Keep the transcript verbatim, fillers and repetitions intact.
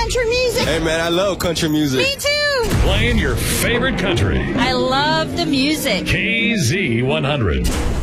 country music. Hey, man, I love country music. Me too. Playing your favorite country. I love the music. K Z one hundred.